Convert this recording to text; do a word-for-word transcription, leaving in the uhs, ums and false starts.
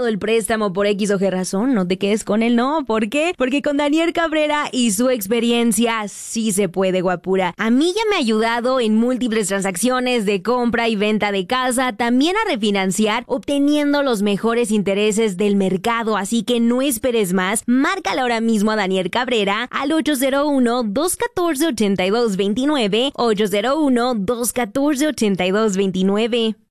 el préstamo por X o Y razón, no te quedes con él, no. ¿Por qué? Porque con Daniel Cabrera y su experiencia sí se puede, guapura. A mí ya me ha ayudado en múltiples transacciones de compra y venta de casa, también a refinanciar, obteniendo los mejores intereses del mercado. Así que no esperes más, márcale ahora mismo a Daniel Cabrera al ocho cero uno, dos uno cuatro, ocho dos dos nueve, ocho cero uno, dos uno cuatro, ocho dos dos nueve.